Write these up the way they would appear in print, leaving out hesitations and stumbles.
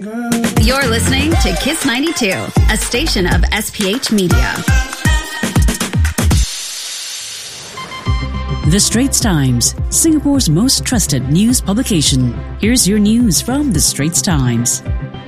You're listening to Kiss 92, a station of SPH Media. The Straits Times, Singapore's most trusted news publication. Here's your news from The Straits Times.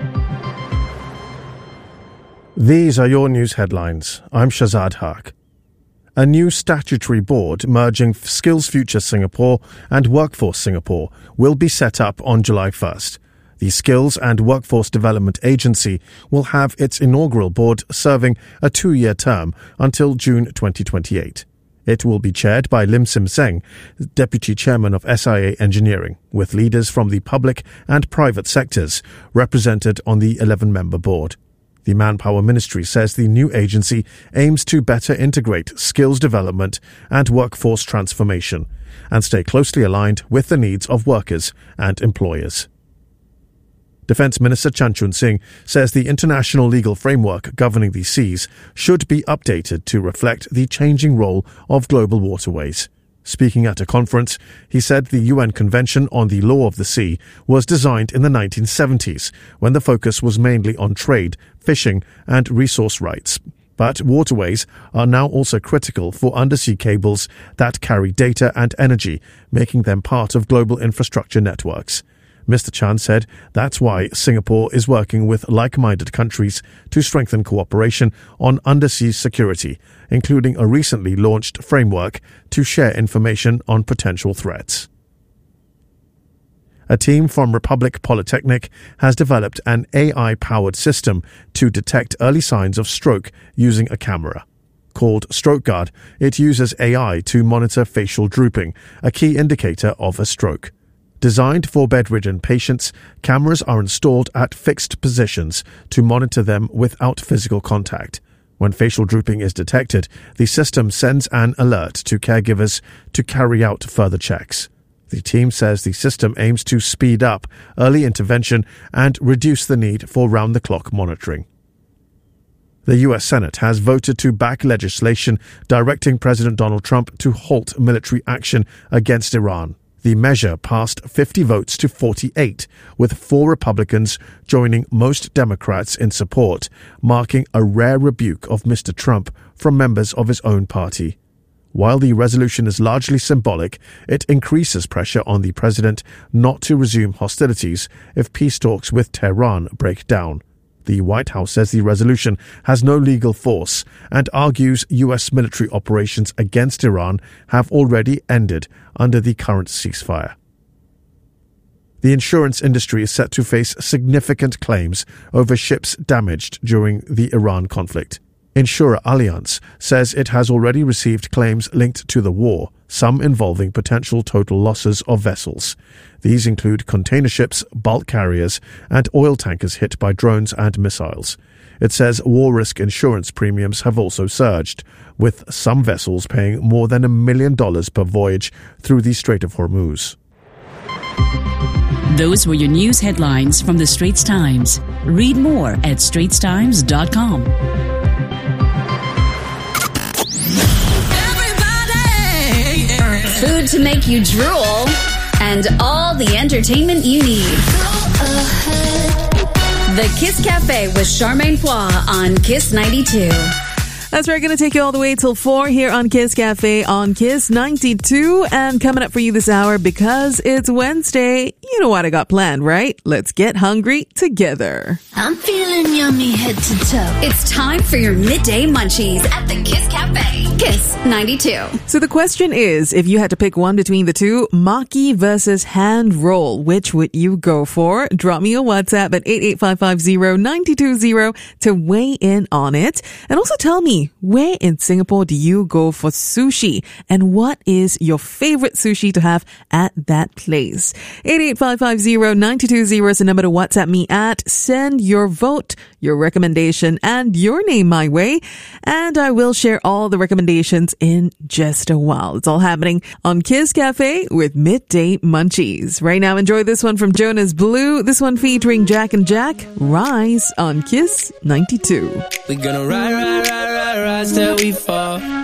These are your news headlines. I'm Shazad Haq. A new statutory board merging SkillsFuture Singapore and Workforce Singapore will be set up on July 1st. The Skills and Workforce Development Agency will have its inaugural board serving a 2-year term until June 2028. It will be chaired by Lim Sim Seng, Deputy Chairman of SIA Engineering, with leaders from the public and private sectors represented on the 11-member board. The Manpower Ministry says the new agency aims to better integrate skills development and workforce transformation and stay closely aligned with the needs of workers and employers. Defence Minister Chan Chun Sing says the international legal framework governing the seas should be updated to reflect the changing role of global waterways. Speaking at a conference, he said the UN Convention on the Law of the Sea was designed in the 1970s, when the focus was mainly on trade, fishing and resource rights. But waterways are now also critical for undersea cables that carry data and energy, making them part of global infrastructure networks. Mr. Chan said that's why Singapore is working with like-minded countries to strengthen cooperation on undersea security, including a recently launched framework to share information on potential threats. A team from Republic Polytechnic has developed an AI-powered system to detect early signs of stroke using a camera. Called StrokeGuard, it uses AI to monitor facial drooping, a key indicator of a stroke. Designed for bedridden patients, cameras are installed at fixed positions to monitor them without physical contact. When facial drooping is detected, the system sends an alert to caregivers to carry out further checks. The team says the system aims to speed up early intervention and reduce the need for round-the-clock monitoring. The U.S. Senate has voted to back legislation directing President Donald Trump to halt military action against Iran. The measure passed 50 votes to 48, with 4 Republicans joining most Democrats in support, marking a rare rebuke of Mr. Trump from members of his own party. While the resolution is largely symbolic, it increases pressure on the president not to resume hostilities if peace talks with Tehran break down. The White House says the resolution has no legal force and argues U.S. military operations against Iran have already ended under the current ceasefire. The insurance industry is set to face significant claims over ships damaged during the Iran conflict. Insurer Allianz says it has already received claims linked to the war, some involving potential total losses of vessels. These include container ships, bulk carriers, and oil tankers hit by drones and missiles. It says war risk insurance premiums have also surged, with some vessels paying more than $1 million per voyage through the Strait of Hormuz. Those were your news headlines from The Straits Times. Read more at straitstimes.com. Food to make you drool, and all the entertainment you need. The Kiss Cafe with Charmaine Poix on Kiss 92. That's right, going to take you all the way till 4 here on Kiss Cafe on Kiss 92. And coming up for you this hour, because it's Wednesday, you know what I got planned, right? Let's get hungry together. I'm feeling yummy head to toe. It's time for your midday munchies at the Kiss Cafe. Kiss 92. So the question is, if you had to pick one between the two, maki versus hand roll, which would you go for? Drop me a WhatsApp at 88550-920 to weigh in on it. And also tell me, where in Singapore do you go for sushi? And what is your favorite sushi to have at that place? 88550-920 is the number to WhatsApp me at. Send your vote, your recommendation, and your name my way. And I will share all the recommendations in just a while. It's all happening on Kiss Cafe with Midday Munchies. Right now, enjoy this one from Jonas Blue. This one featuring Jack and Jack. Rise on Kiss 92. We're gonna ride till we fall.